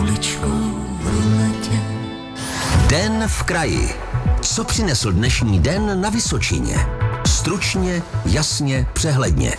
uličkou v letě. Den v kraji. Co přinesl dnešní den na Vysočině? Stručně, jasně, přehledně.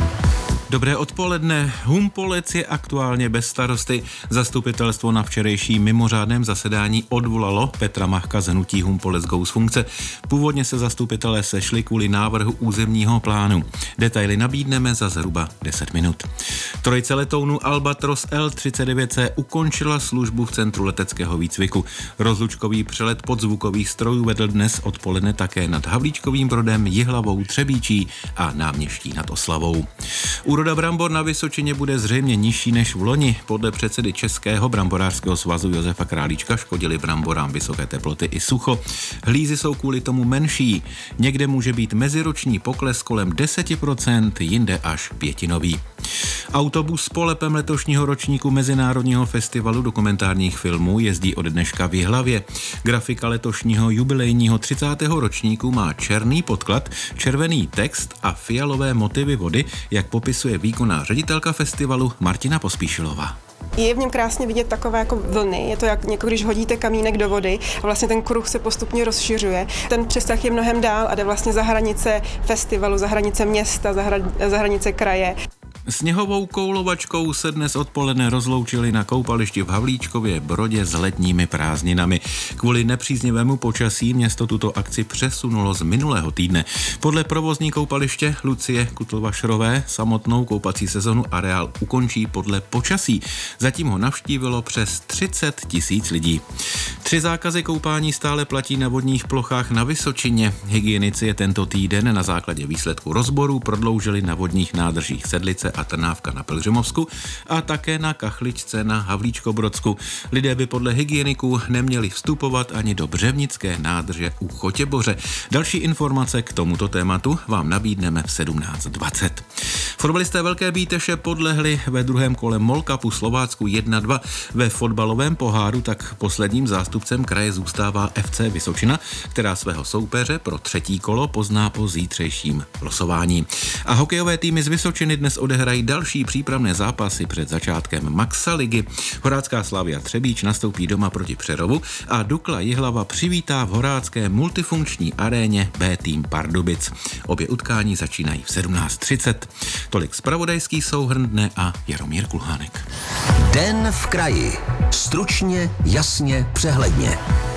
Dobré odpoledne. Humpolec je aktuálně bez starosty. Zastupitelstvo na včerejším mimořádném zasedání odvolalo Petra Machka z hnutí Humpolec go z funkce. Původně se zastupitelé sešli kvůli návrhu územního plánu. Detaily nabídneme za zhruba 10 minut. Trojice letounů Albatros L-39C ukončila službu v centru leteckého výcviku. Rozlučkový přelet podzvukových strojů vedl dnes odpoledne také nad Havlíčkovým Brodem, Jihlavou, Třebíčí a Náměští nad Oslavou. Úroda brambor na Vysočině bude zřejmě nižší než v loni. Podle předsedy Českého bramborářského svazu Josefa Králíčka škodily bramborám vysoké teploty i sucho. Hlízy jsou kvůli tomu menší. Někde může být meziroční pokles kolem 10%, jinde až pětinový. Autobus s polepem letošního ročníku Mezinárodního festivalu dokumentárních filmů jezdí od dneška v Jihlavě. Grafika letošního jubilejního 30. ročníku má černý podklad, červený text a fialové motivy vody, jak popisuje výkonná ředitelka festivalu Martina Pospíšilová. Je v něm krásně vidět takové jako vlny, je to jako když hodíte kamínek do vody a vlastně ten kruh se postupně rozšiřuje. Ten přesah je mnohem dál a jde vlastně za hranice festivalu, za hranice města, za hranice kraje. Sněhovou koulovačkou se dnes odpoledne rozloučili na koupališti v Havlíčkově Brodě s letními prázdninami. Kvůli nepříznivému počasí město tuto akci přesunulo z minulého týdne. Podle provozní koupaliště Lucie Kutlvašrové samotnou koupací sezonu areál ukončí podle počasí. Zatím ho navštívilo přes 30 000 lidí. 3 zákazy koupání stále platí na vodních plochách na Vysočině. Hygienici je tento týden na základě výsledku rozboru prodloužili na vodních nádržích Sedlice a Trnávka na Pelhřimovsku a také na Kachličce na Havlíčkobrodsku. Lidé by podle hygieniků neměli vstupovat ani do Břevnické nádrže u Chotěboře. Další informace k tomuto tématu vám nabídneme v 17:20. Fotbalisté Velké Bíteše podlehli ve druhém kole MOL Cupu Slovácku 1-2. Ve fotbalovém poháru tak posledním zástupcem kraje zůstává FC Vysočina, která svého soupeře pro 3. kolo pozná po zítřejším losování. A hokejové týmy z Vysočiny dnes odehrají další přípravné zápasy před začátkem Maxa ligy. Horácká Slavia Třebíč nastoupí doma proti Přerovu a Dukla Jihlava přivítá v horácké multifunkční aréně B tým Pardubic. Obě utkání začínají v 17:30. Tolik zpravodajský souhrn dne a Jaromír Kulhánek. Den v kraji. Stručně, jasně, přehledně.